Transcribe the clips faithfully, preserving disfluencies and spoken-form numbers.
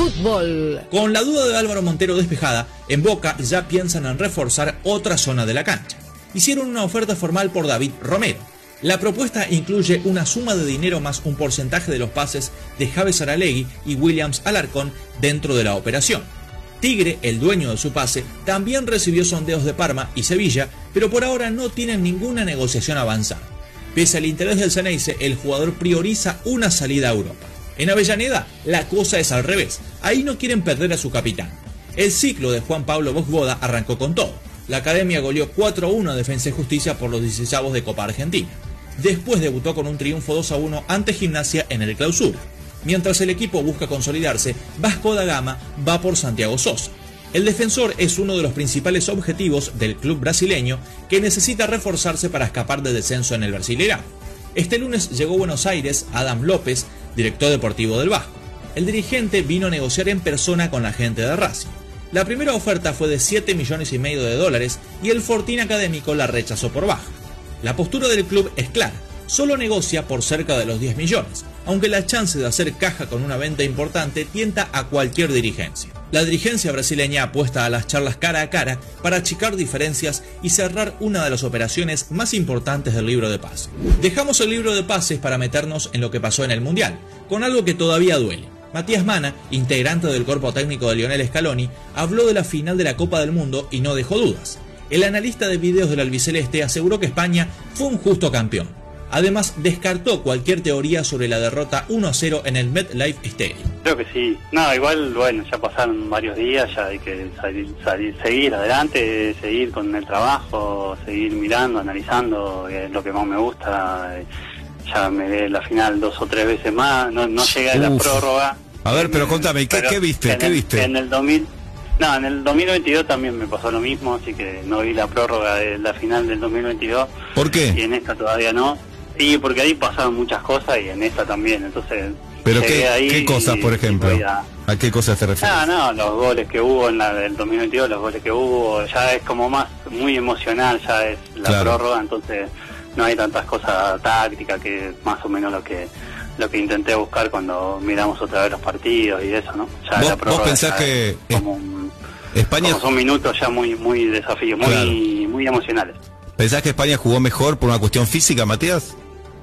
Fútbol. Con la duda de Álvaro Montero despejada, en Boca ya piensan en reforzar otra zona de la cancha. Hicieron una oferta formal por David Romero. La propuesta incluye una suma de dinero más un porcentaje de los pases de Javes Saralegui y Williams Alarcón dentro de la operación. Tigre, el dueño de su pase, también recibió sondeos de Parma y Sevilla, pero por ahora no tienen ninguna negociación avanzada. Pese al interés del Xeneize, el jugador prioriza una salida a Europa. En Avellaneda, la cosa es al revés. Ahí no quieren perder a su capitán. El ciclo de Juan Pablo Boxboda arrancó con todo. La academia goleó cuatro a uno a Defensa y Justicia por los dieciseisavos de Copa Argentina. Después debutó con un triunfo dos a uno ante Gimnasia en el Clausura. Mientras el equipo busca consolidarse, Vasco da Gama va por Santiago Sosa. El defensor es uno de los principales objetivos del club brasileño, que necesita reforzarse para escapar del descenso en el Brasileirão. Este lunes llegó a Buenos Aires Adam López, director deportivo del Vasco. El dirigente vino a negociar en persona con la gente de Racing. La primera oferta fue de siete millones y medio de dólares y el Fortín Académico la rechazó por baja. La postura del club es clara, solo negocia por cerca de los diez millones, aunque la chance de hacer caja con una venta importante tienta a cualquier dirigencia. La dirigencia brasileña apuesta a las charlas cara a cara para achicar diferencias y cerrar una de las operaciones más importantes del libro de pases. Dejamos el libro de pases para meternos en lo que pasó en el Mundial, con algo que todavía duele. Matías Mana, integrante del cuerpo técnico de Lionel Scaloni, habló de la final de la Copa del Mundo y no dejó dudas. El analista de videos del albiceleste aseguró que España fue un justo campeón. Además, descartó cualquier teoría sobre la derrota uno a cero en el MetLife Stadium. Creo que sí. No, igual, bueno, ya pasaron varios días, ya hay que salir, salir, seguir adelante, seguir con el trabajo, seguir mirando, analizando, eh, lo que más me gusta. Eh, ya me ve la final dos o tres veces más, no, no llega a la prórroga. A ver, pero contame, ¿qué, ¿qué viste? ¿Qué el, viste? En el dos mil... No, en el dos mil veintidós también me pasó lo mismo, así que no vi la prórroga de la final del dos mil veintidós. ¿Por qué? Y en esta todavía no. Sí, porque ahí pasaron muchas cosas y en esta también, entonces... ¿Pero qué, ahí qué cosas, por ejemplo? A... ¿A qué cosas te refieres? No, no, los goles que hubo en la del dos mil veintidós, los goles que hubo, ya es como más, muy emocional, ya es la claro. prórroga, entonces no hay tantas cosas tácticas, que es más o menos lo que lo que intenté buscar cuando miramos otra vez los partidos y eso, ¿no? Ya ¿Vos, la prórroga vos pensás que como un, España como son minutos ya muy muy desafíos, muy claro. muy emocionales. ¿Pensás que España jugó mejor por una cuestión física, Matías?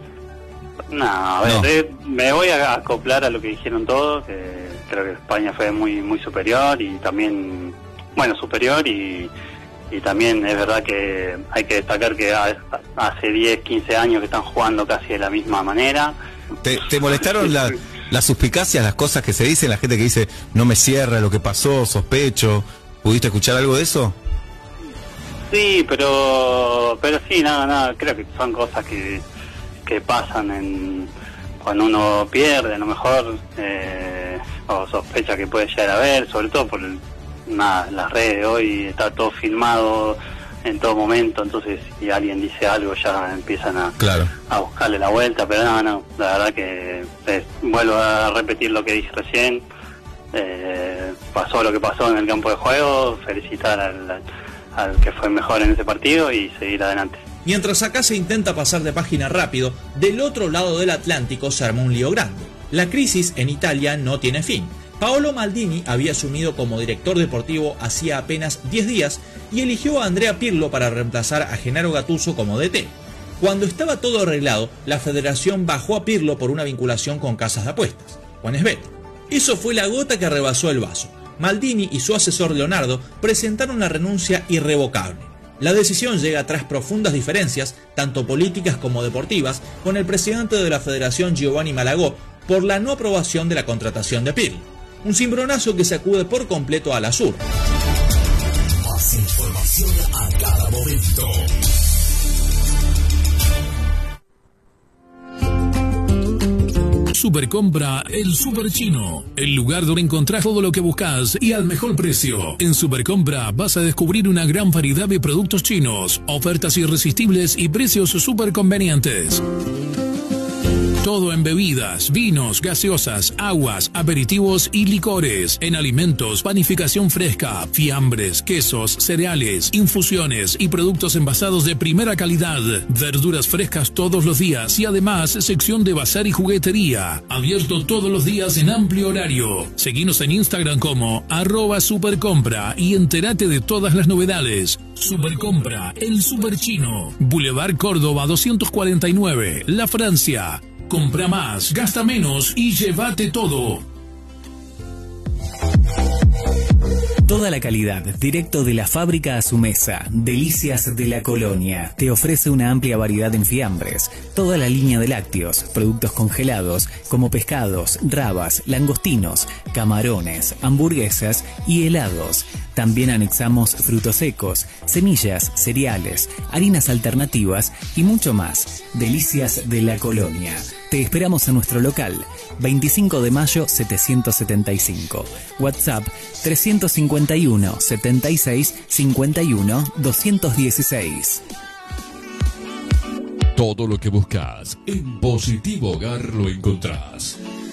No, a ver, no. Eh, me voy a acoplar a lo que dijeron todos, que creo que España fue muy muy superior y también, bueno, superior y, y también es verdad que hay que destacar que hace diez, quince años que están jugando casi de la misma manera. ¿Te, te molestaron la, las suspicacias, las cosas que se dicen, la gente que dice no me cierra lo que pasó, sospecho? ¿Pudiste escuchar algo de eso? Sí, pero pero sí, nada, nada, creo que son cosas que que pasan en cuando uno pierde, a lo mejor, eh, o sospecha que puede llegar a ver, sobre todo por el, nada, las redes hoy está todo filmado en todo momento, entonces si alguien dice algo ya empiezan a, claro. a buscarle la vuelta, pero no, no, la verdad que eh, vuelvo a repetir lo que dije recién, eh, pasó lo que pasó en el campo de juego, felicitar al, al, al que fue mejor en ese partido y seguir adelante. Mientras acá se intenta pasar de página rápido, del otro lado del Atlántico se armó un lío grande. La crisis en Italia no tiene fin. Paolo Maldini había asumido como director deportivo hacía apenas diez días y eligió a Andrea Pirlo para reemplazar a Gennaro Gattuso como D T. Cuando estaba todo arreglado, la federación bajó a Pirlo por una vinculación con casas de apuestas, OneXBet. Eso fue la gota que rebasó el vaso. Maldini y su asesor Leonardo presentaron la renuncia irrevocable. La decisión llega tras profundas diferencias, tanto políticas como deportivas, con el presidente de la federación Giovanni Malagò por la no aprobación de la contratación de Pirlo. Un cimbronazo que sacude por completo a la Sur. Más información a cada momento. Supercompra El Super Chino, el lugar donde encontrás todo lo que buscas y al mejor precio. En Supercompra vas a descubrir una gran variedad de productos chinos, ofertas irresistibles y precios súper convenientes. todo en bebidas, vinos, gaseosas, aguas, aperitivos y licores. En alimentos, panificación fresca, fiambres, quesos, cereales, infusiones y productos envasados de primera calidad. Verduras frescas todos los días y además sección de bazar y juguetería. Abierto todos los días en amplio horario. Seguinos en Instagram como arroba supercompra y entérate de todas las novedades. Supercompra, el Superchino. Boulevard Córdoba doscientos cuarenta y nueve, La Francia. Compra más, gasta menos y llévate todo. Toda la calidad, directo de la fábrica a su mesa. Delicias de la Colonia. Te ofrece una amplia variedad en fiambres, toda la línea de lácteos, productos congelados como pescados, rabas, langostinos, camarones, hamburguesas y helados. También anexamos frutos secos, semillas, cereales, harinas alternativas y mucho más. Delicias de la Colonia. Te esperamos en nuestro local, veinticinco de mayo setecientos setenta y cinco. WhatsApp trescientos cincuenta y uno, setenta y seis, cincuenta y uno, doscientos dieciséis. Todo lo que buscas en Positivo Hogar lo encontrás.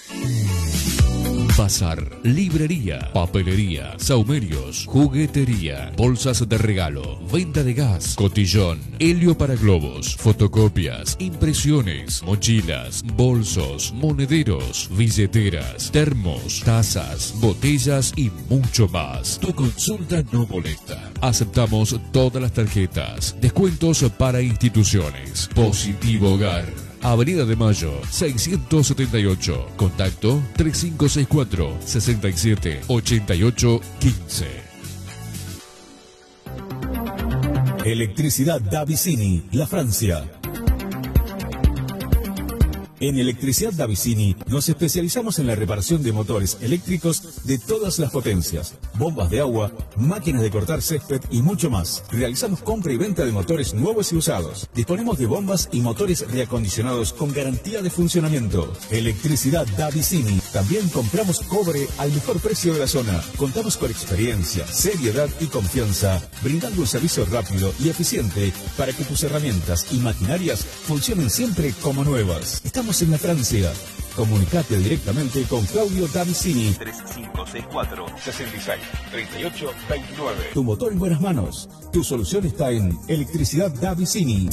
Bazar, librería, papelería, saumerios, juguetería, bolsas de regalo, venta de gas, cotillón, helio para globos, fotocopias, impresiones, mochilas, bolsos, monederos, billeteras, termos, tazas, botellas y mucho más. Tu consulta no molesta. Aceptamos todas las tarjetas. Descuentos para instituciones. Positivo Hogar. Avenida de Mayo, seiscientos setenta y ocho. Contacto tres cinco seis cuatro, seis siete, ocho ocho uno cinco. Electricidad Davicini, La Francia. En Electricidad Davicini nos especializamos en la reparación de motores eléctricos de todas las potencias, bombas de agua, máquinas de cortar césped y mucho más. Realizamos compra y venta de motores nuevos y usados. Disponemos de bombas y motores reacondicionados con garantía de funcionamiento. Electricidad Davicini. También compramos cobre al mejor precio de la zona. Contamos con experiencia, seriedad y confianza, brindando un servicio rápido y eficiente para que tus herramientas y maquinarias funcionen siempre como nuevas. Estamos en la Francia. Comunicate directamente con Claudio Davicini. tres cinco seis cuatro, seis seis, tres ocho dos nueve. Tu motor en buenas manos. Tu solución está en Electricidad Davicini.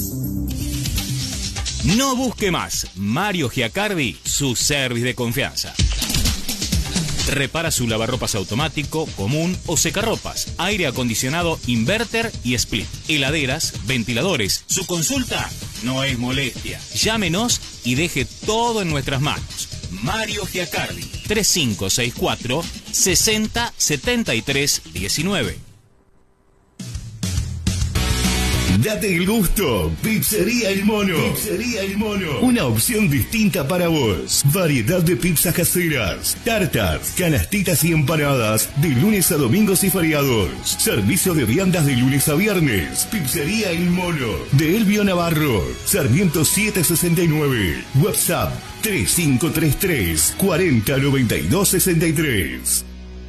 No busque más. Mario Giacardi, su service de confianza. Repara su lavarropas automático, común o secarropas, aire acondicionado, inverter y split, heladeras, ventiladores. Su consulta no es molestia. Llámenos y deje todo en nuestras manos. Mario Giacardi, tres cinco seis cuatro, sesenta, setenta y tres, diecinueve. Date el gusto. Pizzería El Mono. Pizzería El Mono. Una opción distinta para vos. Variedad de pizzas caseras, tartas, canastitas y empanadas de lunes a domingos y feriados. Servicio de viandas de lunes a viernes. Pizzería El Mono. De Elvio Navarro. Sarmiento setecientos sesenta y nueve. WhatsApp tres cinco tres tres, cuarenta, noventa y dos, sesenta y tres.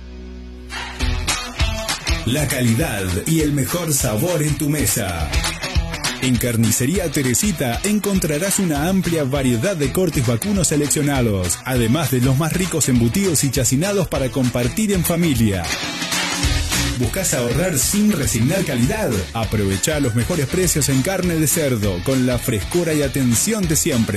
La calidad y el mejor sabor en tu mesa. En Carnicería Teresita encontrarás una amplia variedad de cortes vacunos seleccionados, además de los más ricos embutidos y chacinados para compartir en familia. ¿Buscas ahorrar sin resignar calidad? Aprovecha los mejores precios en carne de cerdo, con la frescura y atención de siempre.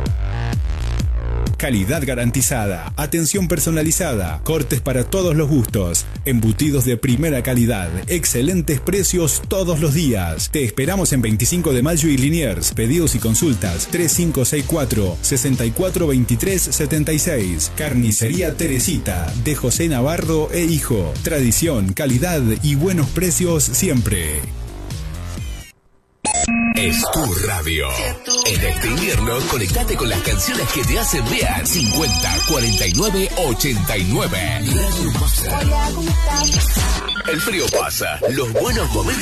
Calidad garantizada, atención personalizada, cortes para todos los gustos, embutidos de primera calidad, excelentes precios todos los días. Te esperamos en veinticinco de mayo y Liniers. Pedidos y consultas tres cinco seis cuatro, sesenta y cuatro veintitrés setenta y seis. Carnicería Teresita, de José Navarro e Hijo. Tradición, calidad y buenos precios siempre. Es tu radio. En este invierno, conectate con las canciones que te hacen bien. cincuenta, cuarenta y nueve, ochenta y nueve. Radio Master. Hola, ¿cómo estás? El frío pasa, los buenos momentos